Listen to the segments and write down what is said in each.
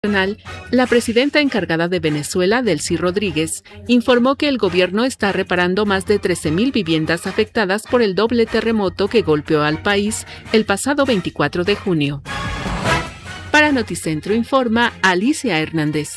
La presidenta encargada de Venezuela, Delcy Rodríguez, informó que el gobierno está reparando más de 13,000 viviendas afectadas por el doble terremoto que golpeó al país el pasado 24 de junio. Para Noticentro informa Alicia Hernández.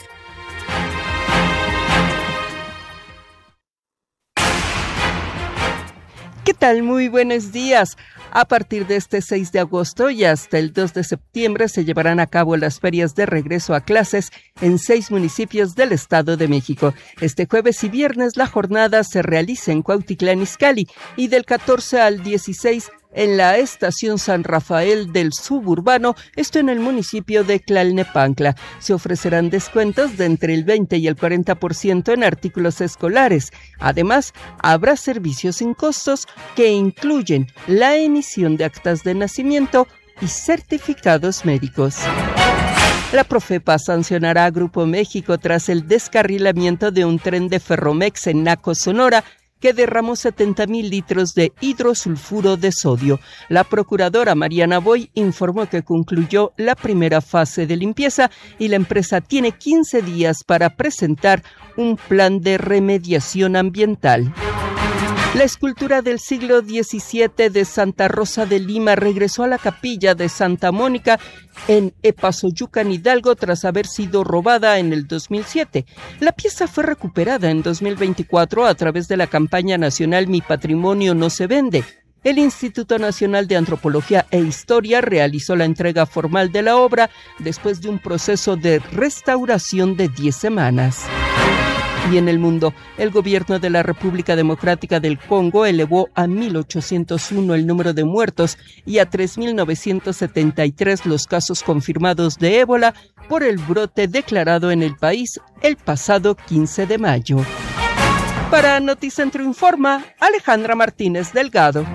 ¿Qué tal? Muy buenos días. A partir de este 6 de agosto y hasta el 2 de septiembre se llevarán a cabo las ferias de regreso a clases en 6 municipios del Estado de México. Este jueves y viernes la jornada se realiza en Cuautitlán Izcalli y del 14 al 16 en la estación San Rafael del Suburbano, esto en el municipio de Tlalnepantla. Se ofrecerán descuentos de entre el 20 y el 40% en artículos escolares. Además, habrá servicios sin costos que incluyen la emisión de actas de nacimiento y certificados médicos. La Profepa sancionará a Grupo México tras el descarrilamiento de un tren de Ferromex en Naco, Sonora, que derramó 70,000 litros de hidrosulfuro de sodio. La procuradora Mariana Boy informó que concluyó la primera fase de limpieza y la empresa tiene 15 días para presentar un plan de remediación ambiental. La escultura del siglo XVII de Santa Rosa de Lima regresó a la capilla de Santa Mónica en Epazoyucan, Hidalgo, tras haber sido robada en el 2007. La pieza fue recuperada en 2024 a través de la campaña nacional Mi Patrimonio No Se Vende. El Instituto Nacional de Antropología e Historia realizó la entrega formal de la obra después de un proceso de restauración de 10 semanas. Y en el mundo, el gobierno de la República Democrática del Congo elevó a 1,801 el número de muertos y a 3,973 los casos confirmados de ébola por el brote declarado en el país el pasado 15 de mayo. Para Noticentro informa Alejandra Martínez Delgado.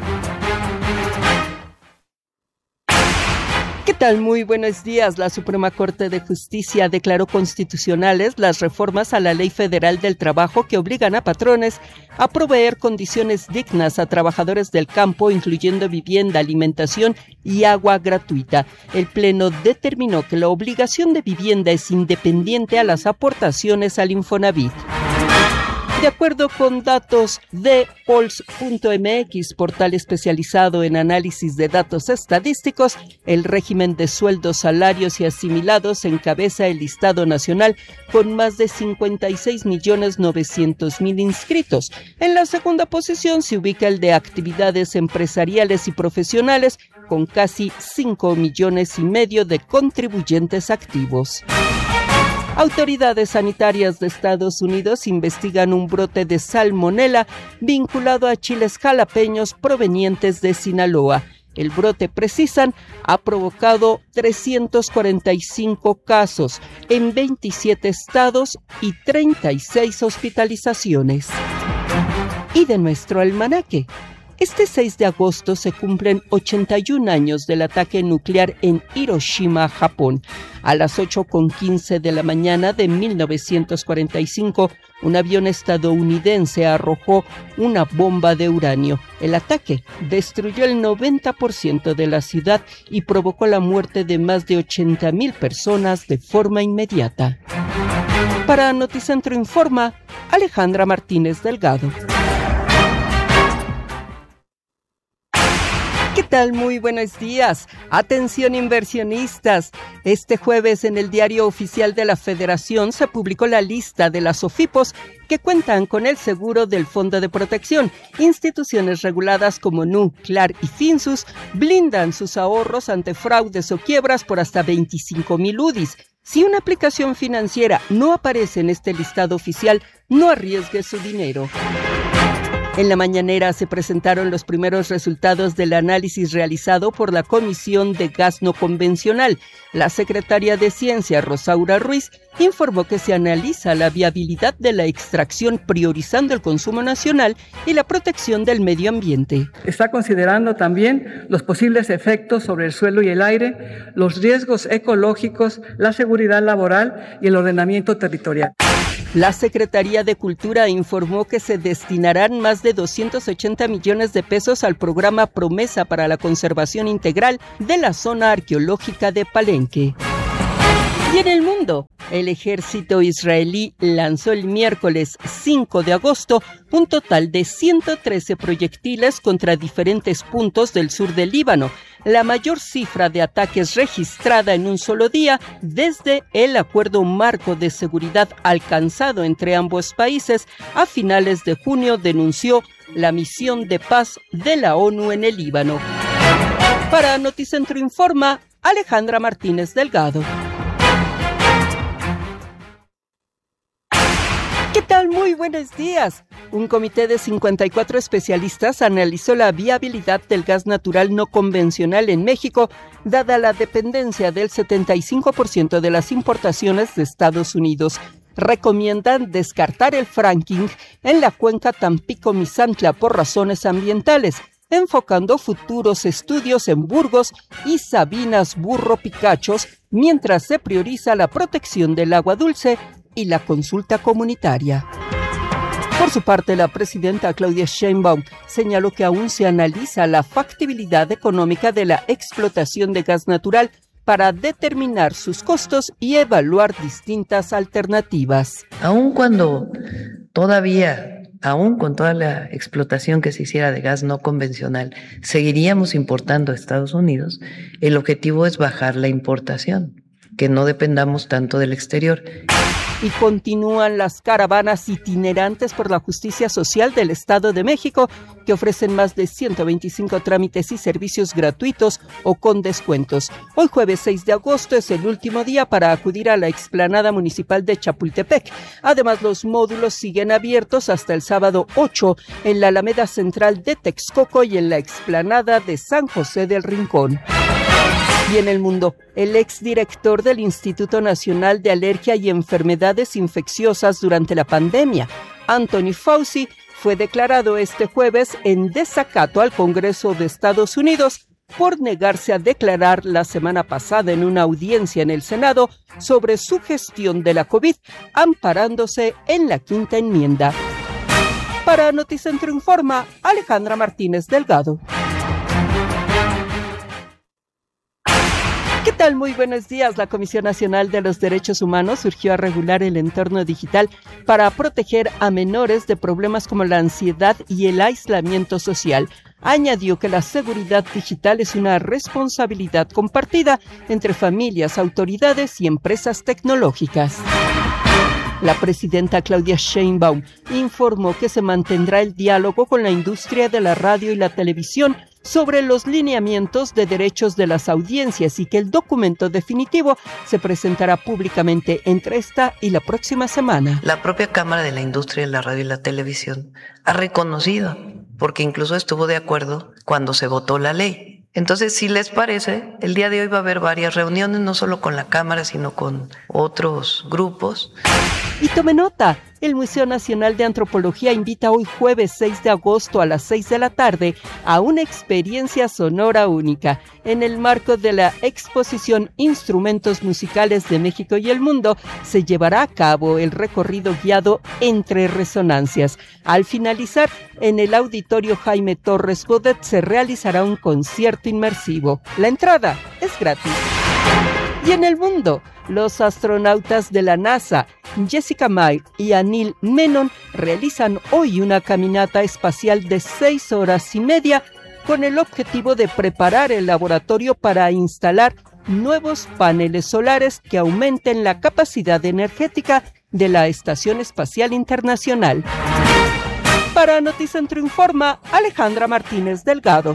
¿Qué tal? Muy buenos días. La Suprema Corte de Justicia declaró constitucionales las reformas a la Ley Federal del Trabajo que obligan a patrones a proveer condiciones dignas a trabajadores del campo, incluyendo vivienda, alimentación y agua gratuita. El Pleno determinó que la obligación de vivienda es independiente a las aportaciones al Infonavit. De acuerdo con datos de Pols.mx, portal especializado en análisis de datos estadísticos, el régimen de sueldos, salarios y asimilados encabeza el listado nacional con más de 56,900,000 inscritos. En la segunda posición se ubica el de actividades empresariales y profesionales, con casi 5,5 millones de contribuyentes activos. Autoridades sanitarias de Estados Unidos investigan un brote de salmonela vinculado a chiles jalapeños provenientes de Sinaloa. El brote, precisan, ha provocado 345 casos en 27 estados y 36 hospitalizaciones. Y de nuestro almanaque. Este 6 de agosto se cumplen 81 años del ataque nuclear en Hiroshima, Japón. A las 8:15 de la mañana de 1945, un avión estadounidense arrojó una bomba de uranio. El ataque destruyó el 90% de la ciudad y provocó la muerte de más de 80,000 personas de forma inmediata. Para Noticentro informa Alejandra Martínez Delgado. ¿Qué tal? Muy buenos días. Atención inversionistas. Este jueves en el Diario Oficial de la Federación se publicó la lista de las OFIPOS que cuentan con el seguro del Fondo de Protección. Instituciones reguladas como Nu, Clar y Finsus blindan sus ahorros ante fraudes o quiebras por hasta 25,000 UDIs. Si una aplicación financiera no aparece en este listado oficial, no arriesgue su dinero. En la mañanera se presentaron los primeros resultados del análisis realizado por la Comisión de Gas No Convencional. La secretaria de Ciencia, Rosaura Ruiz, informó que se analiza la viabilidad de la extracción priorizando el consumo nacional y la protección del medio ambiente. Está considerando también los posibles efectos sobre el suelo y el aire, los riesgos ecológicos, la seguridad laboral y el ordenamiento territorial. La Secretaría de Cultura informó que se destinarán más de 280 millones de pesos al programa Promesa para la conservación integral de la zona arqueológica de Palenque. Y en el mundo, el ejército israelí lanzó el miércoles 5 de agosto un total de 113 proyectiles contra diferentes puntos del sur del Líbano, la mayor cifra de ataques registrada en un solo día desde el acuerdo marco de seguridad alcanzado entre ambos países a finales de junio, denunció la misión de paz de la ONU en el Líbano. Para Noticentro Informa, Alejandra Martínez Delgado. ¿Qué tal? Muy buenos días. Un comité de 54 especialistas analizó la viabilidad del gas natural no convencional en México, dada la dependencia del 75% de las importaciones de Estados Unidos. Recomiendan descartar el fracking en la cuenca Tampico-Misantla por razones ambientales, enfocando futuros estudios en Burgos y Sabinas Burro Picachos, mientras se prioriza la protección del agua dulce y la consulta comunitaria. Por su parte, la presidenta Claudia Sheinbaum señaló que aún se analiza la factibilidad económica de la explotación de gas natural para determinar sus costos y evaluar distintas alternativas. Aún con toda la explotación que se hiciera de gas no convencional, seguiríamos importando a Estados Unidos. El objetivo es bajar la importación, que no dependamos tanto del exterior. Y continúan las caravanas itinerantes por la justicia social del Estado de México, que ofrecen más de 125 trámites y servicios gratuitos o con descuentos. Hoy jueves 6 de agosto es el último día para acudir a la explanada municipal de Chapultepec. Además, los módulos siguen abiertos hasta el sábado 8 en la Alameda Central de Texcoco y en la explanada de San José del Rincón. Y en el mundo, el exdirector del Instituto Nacional de Alergia y Enfermedades Infecciosas durante la pandemia, Anthony Fauci, fue declarado este jueves en desacato al Congreso de Estados Unidos por negarse a declarar la semana pasada en una audiencia en el Senado sobre su gestión de la COVID, amparándose en la Quinta Enmienda. Para Noticentro Informa, Alejandra Martínez Delgado. ¿Qué tal? Muy buenos días. La Comisión Nacional de los Derechos Humanos urgió a regular el entorno digital para proteger a menores de problemas como la ansiedad y el aislamiento social. Añadió que la seguridad digital es una responsabilidad compartida entre familias, autoridades y empresas tecnológicas. La presidenta Claudia Sheinbaum informó que se mantendrá el diálogo con la industria de la radio y la televisión sobre los lineamientos de derechos de las audiencias y que el documento definitivo se presentará públicamente entre esta y la próxima semana. La propia Cámara de la Industria de la Radio y la Televisión ha reconocido, porque incluso estuvo de acuerdo cuando se votó la ley. Entonces, si les parece, el día de hoy va a haber varias reuniones, no solo con la Cámara, sino con otros grupos. Y tome nota, el Museo Nacional de Antropología invita hoy jueves 6 de agosto a las 6 de la tarde a una experiencia sonora única. En el marco de la exposición Instrumentos Musicales de México y el Mundo, se llevará a cabo el recorrido guiado Entre Resonancias. Al finalizar, en el Auditorio Jaime Torres Bodet se realizará un concierto inmersivo. La entrada es gratis. Y en el mundo, los astronautas de la NASA, Jessica Meir y Anil Menon, realizan hoy una caminata espacial de 6 horas y media con el objetivo de preparar el laboratorio para instalar nuevos paneles solares que aumenten la capacidad energética de la Estación Espacial Internacional. Para Noticentro Informa, Alejandra Martínez Delgado.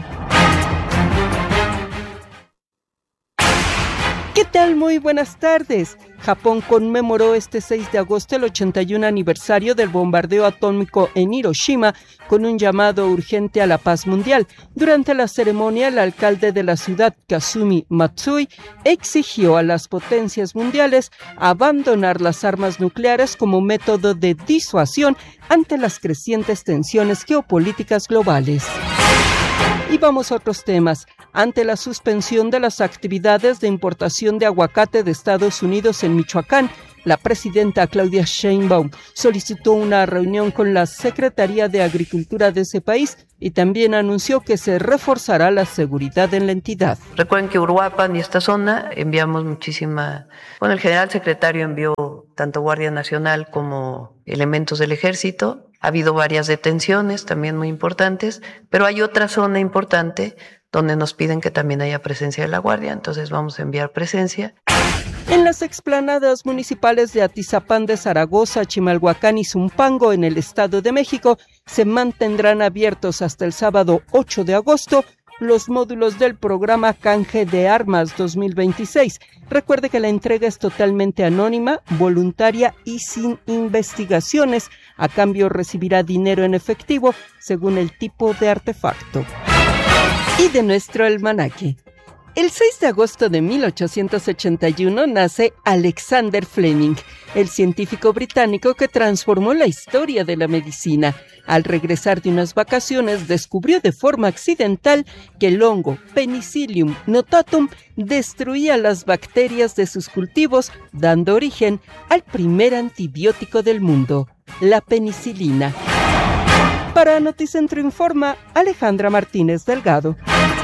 ¿Qué tal? Muy buenas tardes. Japón conmemoró este 6 de agosto el 81 aniversario del bombardeo atómico en Hiroshima con un llamado urgente a la paz mundial. Durante la ceremonia, el alcalde de la ciudad, Kazumi Matsui, exigió a las potencias mundiales abandonar las armas nucleares como método de disuasión ante las crecientes tensiones geopolíticas globales. Y vamos a otros temas. Ante la suspensión de las actividades de importación de aguacate de Estados Unidos en Michoacán, la presidenta Claudia Sheinbaum solicitó una reunión con la Secretaría de Agricultura de ese país y también anunció que se reforzará la seguridad en la entidad. Recuerden que Uruapan y esta zona enviamos muchísima... Bueno, el general secretario envió tanto Guardia Nacional como elementos del Ejército. Ha habido varias detenciones también muy importantes, pero hay otra zona importante donde nos piden que también haya presencia de la Guardia, entonces vamos a enviar presencia. En las explanadas municipales de Atizapán de Zaragoza, Chimalhuacán y Zumpango, en el Estado de México, se mantendrán abiertos hasta el sábado 8 de agosto los módulos del programa Canje de Armas 2026. Recuerde que la entrega es totalmente anónima, voluntaria y sin investigaciones. A cambio recibirá dinero en efectivo según el tipo de artefacto. Y de nuestro almanaque. El 6 de agosto de 1881 nace Alexander Fleming, el científico británico que transformó la historia de la medicina. Al regresar de unas vacaciones, descubrió de forma accidental que el hongo Penicillium notatum destruía las bacterias de sus cultivos, dando origen al primer antibiótico del mundo, la penicilina. Para Noticentro Informa, Alejandra Martínez Delgado.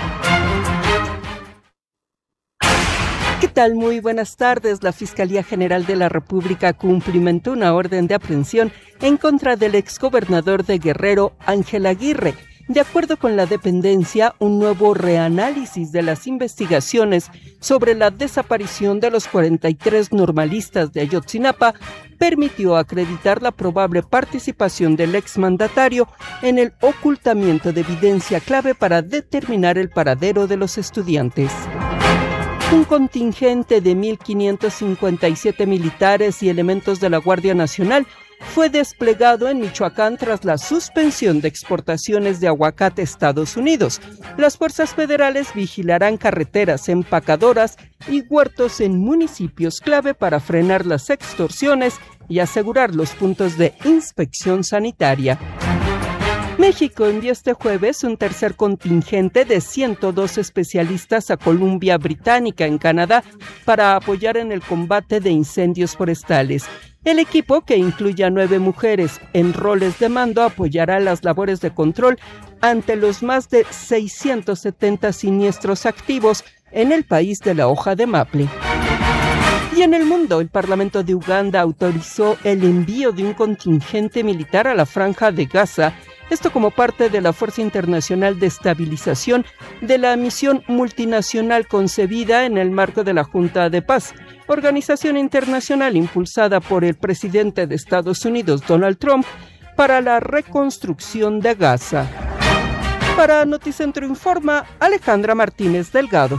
¿Qué tal? Muy buenas tardes. La Fiscalía General de la República cumplimentó una orden de aprehensión en contra del exgobernador de Guerrero, Ángel Aguirre. De acuerdo con la dependencia, un nuevo reanálisis de las investigaciones sobre la desaparición de los 43 normalistas de Ayotzinapa permitió acreditar la probable participación del exmandatario en el ocultamiento de evidencia clave para determinar el paradero de los estudiantes. Un contingente de 1,557 militares y elementos de la Guardia Nacional fue desplegado en Michoacán tras la suspensión de exportaciones de aguacate a Estados Unidos. Las fuerzas federales vigilarán carreteras, empacadoras y huertos en municipios clave para frenar las extorsiones y asegurar los puntos de inspección sanitaria. México envió este jueves un tercer contingente de 102 especialistas a Columbia Británica, en Canadá, para apoyar en el combate de incendios forestales. El equipo, que incluye a 9 mujeres en roles de mando, apoyará las labores de control ante los más de 670 siniestros activos en el país de la hoja de maple. Y en el mundo, el Parlamento de Uganda autorizó el envío de un contingente militar a la Franja de Gaza, esto como parte de la Fuerza Internacional de Estabilización de la misión multinacional concebida en el marco de la Junta de Paz, organización internacional impulsada por el presidente de Estados Unidos, Donald Trump, para la reconstrucción de Gaza. Para Noticentro Informa, Alejandra Martínez Delgado.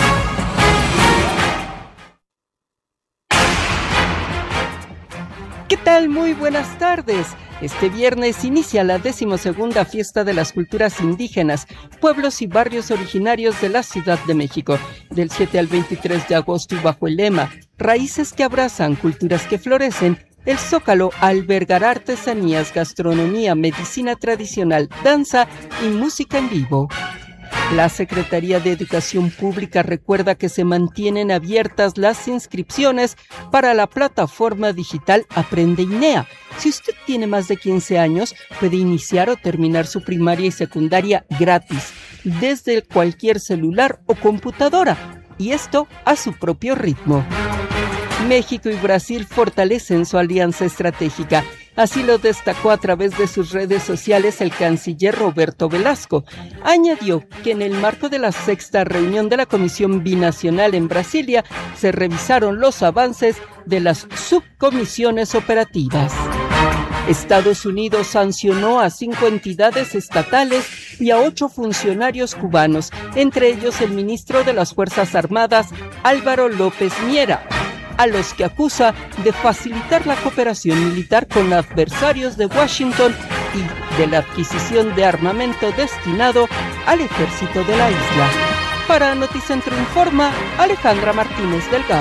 ¿Qué tal? Muy buenas tardes. Este viernes inicia la 12ª Fiesta de las Culturas Indígenas, Pueblos y Barrios Originarios de la Ciudad de México, del 7 al 23 de agosto, y bajo el lema Raíces que abrazan, culturas que florecen, el Zócalo albergará artesanías, gastronomía, medicina tradicional, danza y música en vivo. La Secretaría de Educación Pública recuerda que se mantienen abiertas las inscripciones para la plataforma digital Aprende INEA. Si usted tiene más de 15 años, puede iniciar o terminar su primaria y secundaria gratis, desde cualquier celular o computadora, y esto a su propio ritmo. México y Brasil fortalecen su alianza estratégica. Así lo destacó a través de sus redes sociales el canciller Roberto Velasco. Añadió que en el marco de la 6ª reunión de la Comisión Binacional en Brasilia se revisaron los avances de las subcomisiones operativas. Estados Unidos sancionó a 5 entidades estatales y a 8 funcionarios cubanos, entre ellos el ministro de las Fuerzas Armadas, Álvaro López Miera, a los que acusa de facilitar la cooperación militar con adversarios de Washington y de la adquisición de armamento destinado al ejército de la isla. Para Noticentro Informa, Alejandra Martínez Delgado.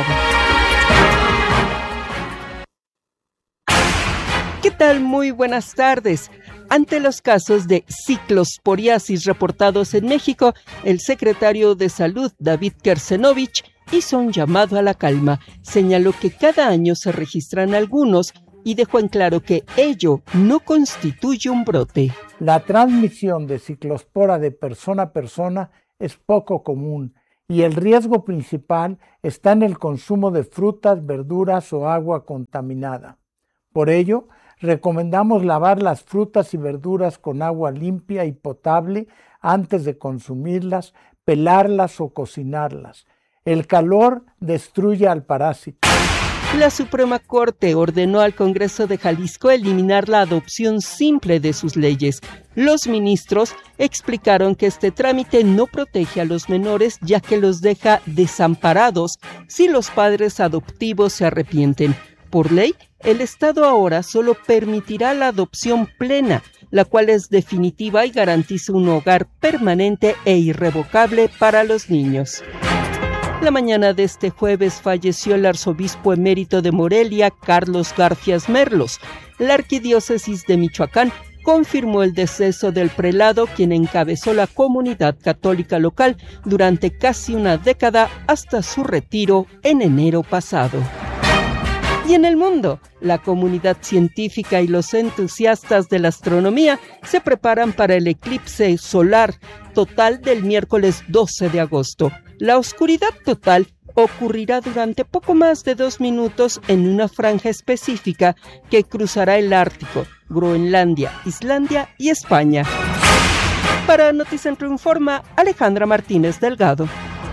¿Qué tal? Muy buenas tardes. Ante los casos de ciclosporiasis reportados en México, el secretario de Salud, David Kersenovich, hizo un llamado a la calma. Señaló que cada año se registran algunos y dejó en claro que ello no constituye un brote. La transmisión de ciclospora de persona a persona es poco común y el riesgo principal está en el consumo de frutas, verduras o agua contaminada. Por ello, recomendamos lavar las frutas y verduras con agua limpia y potable antes de consumirlas, pelarlas o cocinarlas. El calor destruye al parásito. La Suprema Corte ordenó al Congreso de Jalisco eliminar la adopción simple de sus leyes. Los ministros explicaron que este trámite no protege a los menores, ya que los deja desamparados si los padres adoptivos se arrepienten. Por ley, el Estado ahora solo permitirá la adopción plena, la cual es definitiva y garantiza un hogar permanente e irrevocable para los niños. La mañana de este jueves falleció el arzobispo emérito de Morelia, Carlos Garfias Merlos. La arquidiócesis de Michoacán confirmó el deceso del prelado, quien encabezó la comunidad católica local durante casi una década hasta su retiro en enero pasado. Y en el mundo, la comunidad científica y los entusiastas de la astronomía se preparan para el eclipse solar total del miércoles 12 de agosto. La oscuridad total ocurrirá durante poco más de 2 minutos en una franja específica que cruzará el Ártico, Groenlandia, Islandia y España. Para Noticentro Informa, Alejandra Martínez Delgado.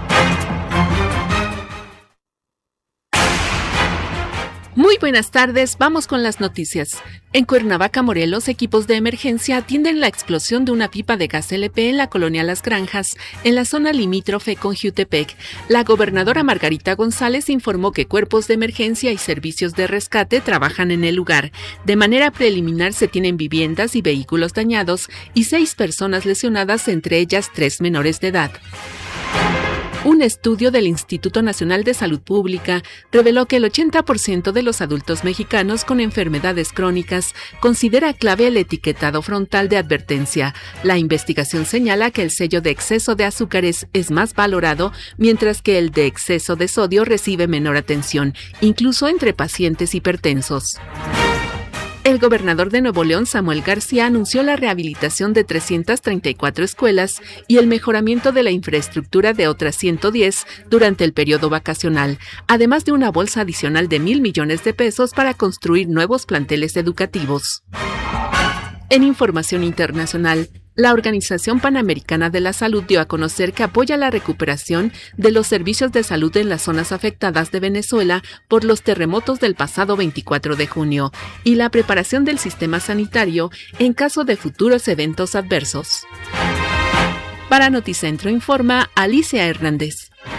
Muy buenas tardes, vamos con las noticias. En Cuernavaca, Morelos, equipos de emergencia atienden la explosión de una pipa de gas LP en la colonia Las Granjas, en la zona limítrofe con Jiutepec. La gobernadora Margarita González informó que cuerpos de emergencia y servicios de rescate trabajan en el lugar. De manera preliminar se tienen viviendas y vehículos dañados y 6 personas lesionadas, entre ellas 3 menores de edad. Un estudio del Instituto Nacional de Salud Pública reveló que el 80% de los adultos mexicanos con enfermedades crónicas considera clave el etiquetado frontal de advertencia. La investigación señala que el sello de exceso de azúcares es más valorado, mientras que el de exceso de sodio recibe menor atención, incluso entre pacientes hipertensos. El gobernador de Nuevo León, Samuel García, anunció la rehabilitación de 334 escuelas y el mejoramiento de la infraestructura de otras 110 durante el periodo vacacional, además de una bolsa adicional de 1,000 millones de pesos para construir nuevos planteles educativos. En información internacional, la Organización Panamericana de la Salud dio a conocer que apoya la recuperación de los servicios de salud en las zonas afectadas de Venezuela por los terremotos del pasado 24 de junio y la preparación del sistema sanitario en caso de futuros eventos adversos. Para Noticentro Informa, Alicia Hernández.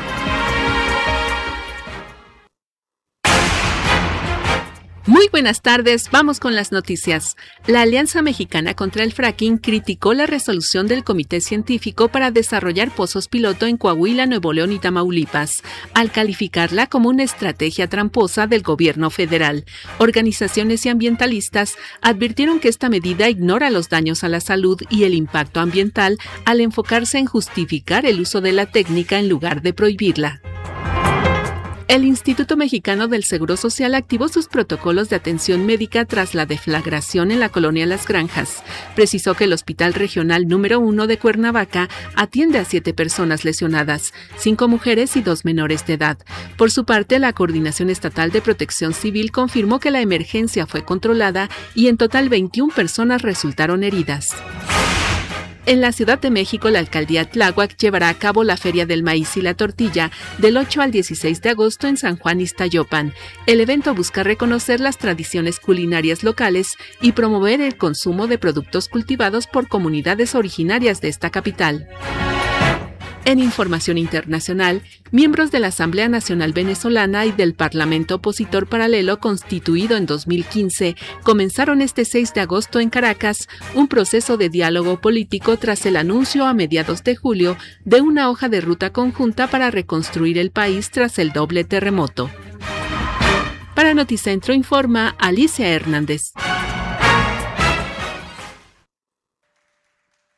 Muy buenas tardes, vamos con las noticias. La Alianza Mexicana contra el Fracking criticó la resolución del Comité Científico para desarrollar pozos piloto en Coahuila, Nuevo León y Tamaulipas, al calificarla como una estrategia tramposa del gobierno federal. Organizaciones y ambientalistas advirtieron que esta medida ignora los daños a la salud y el impacto ambiental al enfocarse en justificar el uso de la técnica en lugar de prohibirla. El Instituto Mexicano del Seguro Social activó sus protocolos de atención médica tras la deflagración en la colonia Las Granjas. Precisó que el Hospital Regional número 1 de Cuernavaca atiende a 7 personas lesionadas, 5 mujeres y 2 menores de edad. Por su parte, la Coordinación Estatal de Protección Civil confirmó que la emergencia fue controlada y en total 21 personas resultaron heridas. En la Ciudad de México, la Alcaldía Tláhuac llevará a cabo la Feria del Maíz y la Tortilla del 8 al 16 de agosto en San Juan Ixtayopan. El evento busca reconocer las tradiciones culinarias locales y promover el consumo de productos cultivados por comunidades originarias de esta capital. En información internacional, miembros de la Asamblea Nacional Venezolana y del Parlamento Opositor Paralelo constituido en 2015 comenzaron este 6 de agosto en Caracas un proceso de diálogo político tras el anuncio a mediados de julio de una hoja de ruta conjunta para reconstruir el país tras el doble terremoto. Para Noticentro informa Alicia Hernández.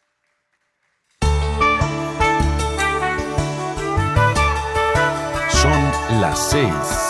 Son 6.